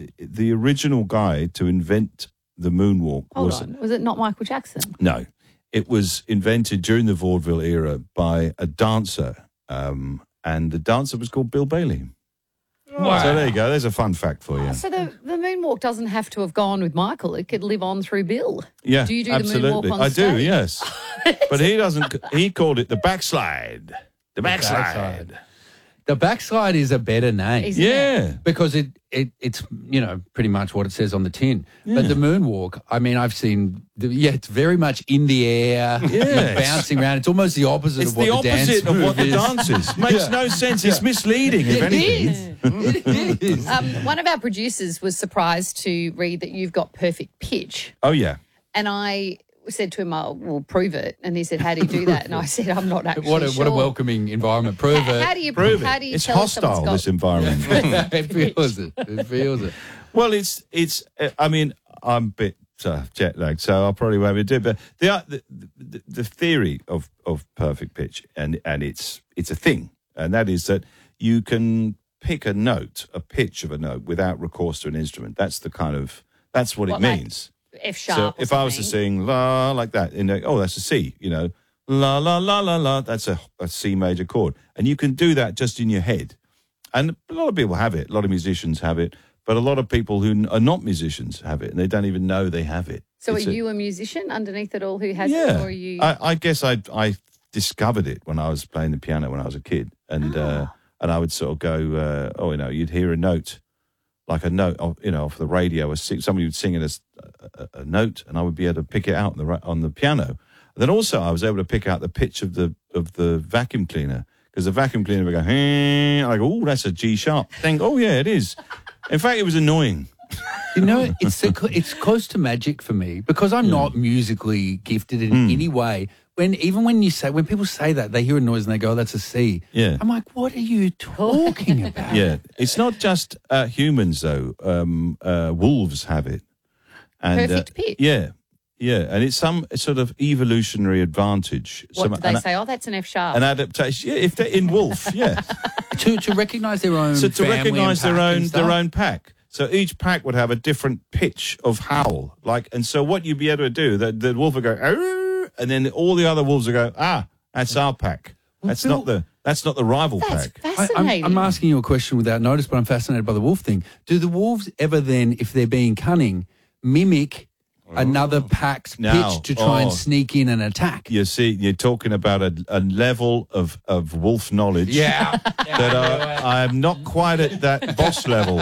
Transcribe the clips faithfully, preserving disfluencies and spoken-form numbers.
the original guy to invent the moonwalk Hold was on. Was it not Michael Jackson? no, it was invented during the vaudeville era by a dancer, um, and the dancer was called Bill Bailey. Wow. So there you go. There's a fun fact for you. So the, the moonwalk doesn't have to have gone with Michael. It could live on through Bill. Yeah, Do you do absolutely. the moonwalk on I stage? do, yes. But he doesn't. He called it the backslide. The backslide. backslide. The backslide is a better name. Isn't Yeah. Because it, it it's, you know, pretty much what it says on the tin. Yeah. But the moonwalk, I mean, I've seen, the, yeah, it's very much in the air, Yes. bouncing around. It's almost the opposite It's of what the the, dance opposite of what move the is. dance is. Makes Yeah. no sense. It's misleading, if It anything. is. It is. Um, one of our producers was surprised to read that you've got perfect pitch. Oh, yeah. And I said to him, oh, well, prove it. And he said, how do you do that? And I said, I'm not actually What a, sure. what a welcoming environment. Prove How, it. how do you Prove How it. do you It's tell someone's hostile, got- this environment. It feels it. It feels it. Well, it's, it's. uh, I mean, I'm a bit uh, jet lagged, so I'll probably won't be do it. But the, uh, the, the, the theory of, of perfect pitch, and, and it's, it's a thing, and that is that you can pick a note, a pitch of a note, without recourse to an instrument. That's the kind of, that's what, What, it like means. F sharp. So or if I was to something? sing la like that, in a, oh, that's a C, you know, la la la la la, that's a, a C major chord, and you can do that just in your head. And a lot of people have it. A lot of musicians have it, but a lot of people who are not musicians have it, and they don't even know they have it. So It's are a- you a musician underneath it all who has yeah, it? Or are you... I, I guess I I discovered it when I was playing the piano when I was a kid, and uh, and I would sort of go, uh, oh, you know, you'd hear a note, like a note, of, you know, off the radio, or sing, somebody would sing in a, s- a, a note, and I would be able to pick it out on the ra- on the piano. And then also, I was able to pick out the pitch of the of the vacuum cleaner, because the vacuum cleaner would go, hey, I go, oh, that's a G sharp. Think, oh yeah, it is. In fact, it was annoying. You know, it's the, it's close to magic for me because I'm not musically gifted in any way. When even when you say when people say that, they hear a noise and they go, oh, "That's a C." Yeah. I'm like, "What are you talking about?" Yeah, it's not just uh, humans though. Um, uh, wolves have it. And, Perfect uh, pitch. Yeah, yeah, and it's some sort of evolutionary advantage. What some, do they an, say? Oh, that's an F sharp. An adaptation. Yeah, if they're in wolf, yeah. to to recognise their own, So to family recognise and their pack own and their stuff. own pack. So each pack would have a different pitch of howl, like, and so what you'd be able to do, the, the wolf would go, "Arr!" and then all the other wolves would go, ah, that's our pack. That's Bill- not the that's not the rival That's pack. I, I'm, fascinating. I'm asking you a question without notice, but I'm fascinated by the wolf thing. Do the wolves ever then, if they're being cunning, mimic another pack's Now, pitch to try and oh. sneak in and attack? You see, you're talking about a, a level of, of wolf knowledge. Yeah. That uh, I'm not quite at that boss level.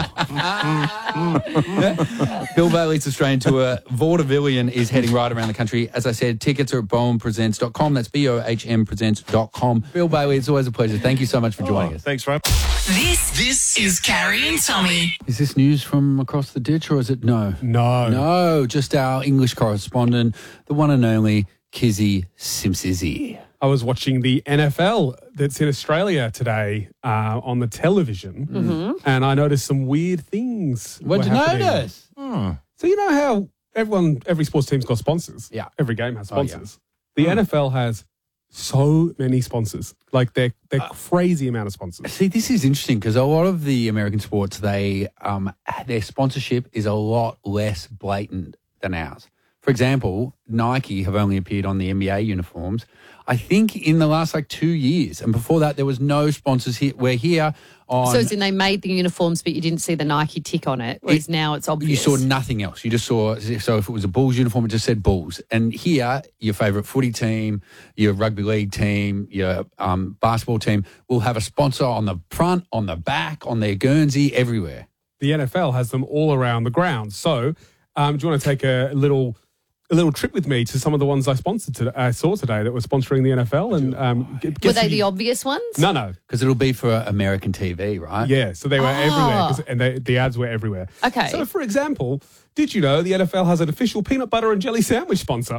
Bill Bailey's Australian tour. Vaudevillian is heading right around the country. As I said, tickets are at bohm presents dot com. That's B O H M presents dot com. Bill Bailey, it's always a pleasure. Thank you so much for joining Oh, us. thanks, Ray. This this is Carrie and Tommy. Is this news from across the ditch or is it no? No. No, just our English correspondent, the one and only Kizzy Simsizzy. I was watching the N F L that's in Australia today uh, on the television, and I noticed some weird things. What'd were you happening. notice? So you know how everyone, every sports team's got sponsors. Yeah. Every game has Oh, yeah. sponsors. The N F L has so many sponsors, like they're they're crazy amount of sponsors. See, this is interesting because a lot of the American sports, they um, their sponsorship is a lot less blatant than ours. For example, Nike have only appeared on the N B A uniforms, I think, in the last like two years. And before that, there was no sponsors here. We're here on... so as in they made the uniforms, but you didn't see the Nike tick on it, whereas It- now it's You obvious. saw nothing else. You just saw, so if it was a Bulls uniform, it just said Bulls. And here, your favourite footy team, your rugby league team, your um, basketball team will have a sponsor on the front, on the back, on their Guernsey, everywhere. The N F L has them all around the ground. So, um, do you want to take a little a little trip with me to some of the ones I sponsored today, I saw today that were sponsoring the N F L? And um, g- Were guess they who the you- obvious ones? No, no. Because it'll be for American T V, right? Yeah, so they were Oh. everywhere, 'cause- and they, the ads were everywhere. Okay. So, for example, did you know the N F L has an official peanut butter and jelly sandwich sponsor?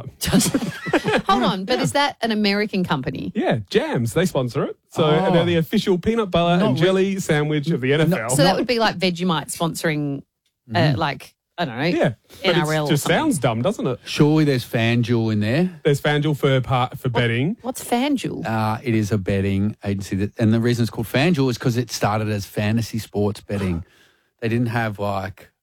Hold on, but is that an American company? Yeah, Jams, they sponsor it. So Oh. they're the official peanut butter Not and jelly sandwich of the N F L. So that would be like Vegemite sponsoring, uh, like, I don't know, yeah, but N R L it or just something. sounds dumb, doesn't it? Surely there's FanDuel in there. There's FanDuel for part for betting. What's FanDuel? Uh, it is a betting agency. That, and the reason it's called FanDuel is because it started as fantasy sports betting. They didn't have like